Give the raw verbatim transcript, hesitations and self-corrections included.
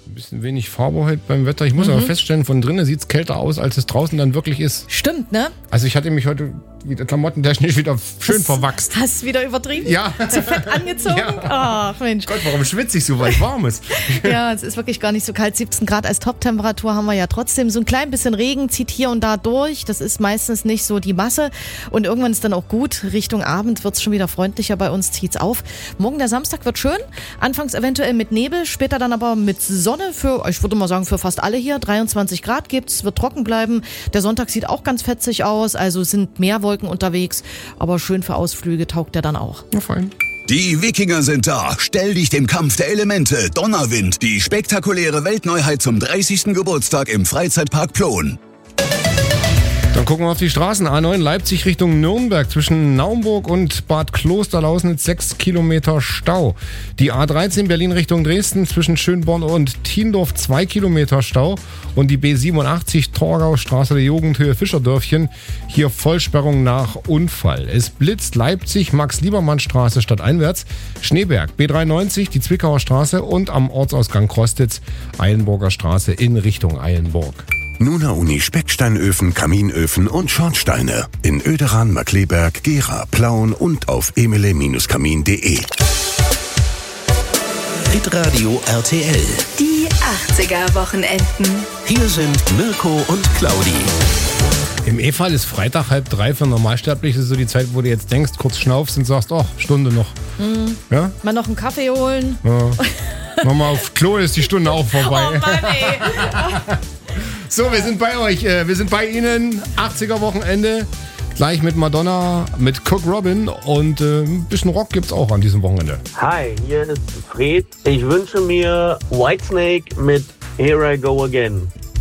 Ein bisschen wenig Farbe heute beim Wetter. Ich muss mhm. aber feststellen, von drinnen sieht es kälter aus, als es draußen dann wirklich ist. Stimmt, ne? Also ich hatte mich heute wieder klamottentechnisch wieder schön hast, verwachst. Hast du wieder übertrieben? Ja. Zu fett angezogen? Ach, ja. Mensch. Gott, warum schwitze ich so, weil es warm ist? Ja, es ist wirklich gar nicht so kalt. siebzehn Grad als Toptemperatur haben wir ja trotzdem. So ein klein bisschen Regen zieht hier und da durch. Das ist meistens nicht so die Masse. Und irgendwann ist dann auch gut. Richtung Abend wird es schon wieder freundlicher bei uns, zieht's auf. Morgen der Samstag wird schön. Anfangs eventuell mit Nebel, später dann aber mit Sonne für, ich würde mal sagen, für fast alle hier. dreiundzwanzig Grad gibt's, wird trocken bleiben. Der Sonntag sieht auch ganz fetzig aus. Also es sind mehr Wolken unterwegs. Aber schön für Ausflüge taugt der dann auch. Ja, fein. Die Wikinger sind da. Stell dich dem Kampf der Elemente. Donnerwind. Die spektakuläre Weltneuheit zum dreißigsten Geburtstag im Freizeitpark Plon. Dann gucken wir auf die Straßen. A neun Leipzig Richtung Nürnberg. Zwischen Naumburg und Bad Klosterlausnitz sechs Kilometer Stau. Die A dreizehn Berlin Richtung Dresden. Zwischen Schönborn und Tiendorf zwei Kilometer Stau. Und die B siebenundachtzig Torgau Straße der Jugendhöhe Fischerdörfchen. Hier Vollsperrung nach Unfall. Es blitzt Leipzig Max-Liebermann-Straße stadteinwärts. Schneeberg B dreiundneunzig die Zwickauer Straße. Und am Ortsausgang Krostitz Eilenburger Straße in Richtung Eilenburg. Nuna Uni Specksteinöfen, Kaminöfen und Schornsteine in Oederan, Markleberg, Gera, Plauen und auf emile Bindestrich kamin punkt de. Hitradio R T L. Die achtziger-Wochenenden. Hier sind Mirko und Claudi. Im E-Fall ist Freitag halb drei für Normalsterbliche so die Zeit, wo du jetzt denkst, kurz schnaufst und sagst, ach, Stunde noch. Mhm. Ja? Mal noch einen Kaffee holen. Ja. Nochmal auf Klo ist die Stunde auch vorbei. Oh Mann, ey. So, wir sind bei euch. Wir sind bei Ihnen. achtziger-Wochenende. Gleich mit Madonna, mit Cook Robin und äh, ein bisschen Rock gibt's auch an diesem Wochenende. Hi, hier ist Fred. Ich wünsche mir Whitesnake mit Here I Go Again.